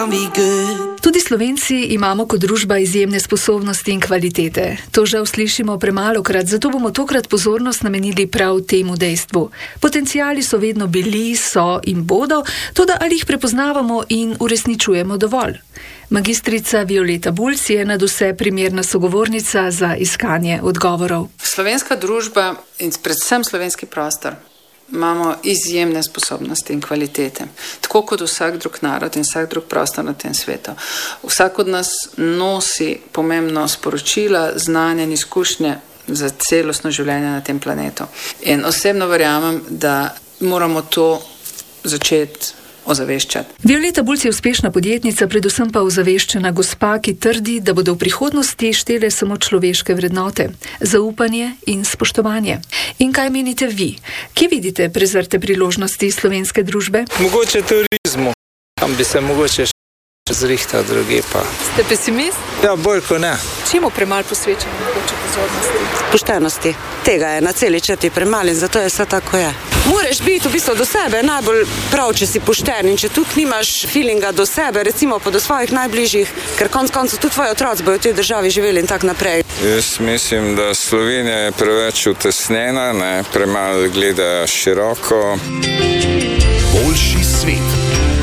Tudi Slovenci imamo kot družba izjemne sposobnosti in kvalitete. To žal slišimo premalokrat, zato bomo tokrat pozornost namenili prav temu dejstvu. Potenciali so vedno bili, so in bodo, toda ali jih prepoznavamo in uresničujemo dovolj? Magistrica Violeta Bulc je nadvse primerna sogovornica za iskanje odgovorov. Slovenska družba in predvsem slovenski prostor imamo izjemne sposobnosti in kvalitete, tako kot vsak drug narod in vsak drug prostor na tem svetu. Vsak od nas nosi pomembno sporočila, znanje in izkušnje za celostno življenje na tem planetu. In osebno verjamem, da moramo to začeti ozaveščati. Violeta Bulc je uspešna podjetnica, predvsem pa ozaveščena gospa, ki trdi, da bodo v prihodnosti štele samo človeške vrednote, zaupanje in spoštovanje. In kaj menite vi? Kje vidite prezrte priložnosti slovenske družbe? Mogoče turizmu, tam bi se mogoče zrihtal druge pa. Ste pesimist? Ja, bolj ko ne. Čemu premalo posvečamo mogoče pozornosti? Poštenosti. Tega je na celi črti premalo in zato je vse tako je. Moraš biti v bistvu do sebe najbolj prav, če si pošten in če tukaj nimaš feelinga do sebe, recimo pa do svojih najbližjih, ker konec koncev tudi tvoji otroci bodo v tej državi živeli in tak naprej. Jaz mislim, da Slovenija je preveč utesnjena, premalo gleda široko. Boljši svet.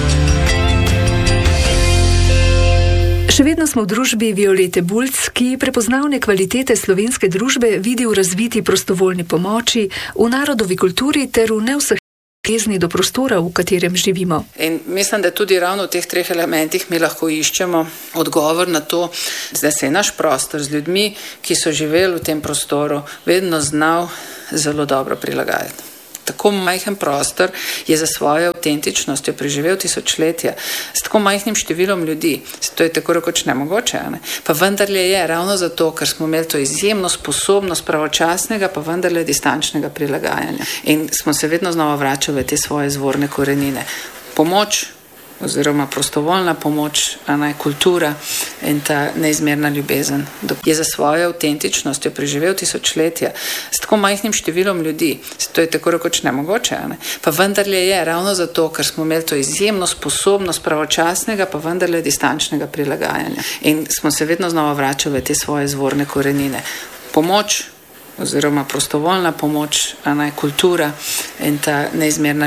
Še vedno smo v družbi Violete Bulc, ki prepoznavne kvalitete slovenske družbe vidi v razviti prostovoljni pomoči, v narodovi kulturi ter v nevseh jezni do prostora, v katerem živimo. In mislim, da tudi ravno v teh treh elementih mi lahko iščemo odgovor na to, da se je naš prostor z ljudmi, ki so živeli v tem prostoru, vedno znal zelo dobro prilagajati. Tako majhen prostor je za svojo avtentičnostjo preživel tisočletja, s tako majhnim številom ljudi. To je tako rekoč nemogoče, ne? Pa vendarle je ravno zato, ker smo imeli to izjemno sposobnost pravočasnega, pa vendarle distančnega prilagajanja. In smo se vedno znova vračali v te svoje izvorne korenine. Pomoč oziroma prostovoljna pomoč, kultura in ta neizmerna ljubezen je za svojo avtentičnostjo preživel tisočletja s tako majhnim številom ljudi. To je tako rekoč nemogoče, ne? Pa vendarle je ravno zato, ker smo imeli to izjemno sposobnost pravočasnega, pa vendarle distančnega prilagajanja. In smo se vedno znova vračali v te svoje izvorne korenine. Pomoč oziroma prostovoljna pomoč, kultura in ta neizmerna